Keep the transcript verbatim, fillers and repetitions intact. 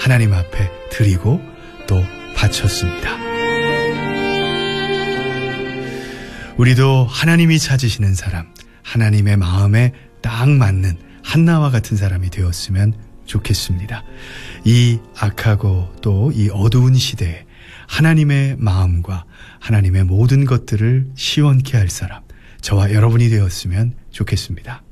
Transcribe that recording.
하나님 앞에 드리고 또 바쳤습니다. 우리도 하나님이 찾으시는 사람, 하나님의 마음에 딱 맞는 한나와 같은 사람이 되었으면 좋겠습니다. 이 악하고 또 이 어두운 시대에 하나님의 마음과 하나님의 모든 것들을 시원케 할 사람, 저와 여러분이 되었으면 좋겠습니다.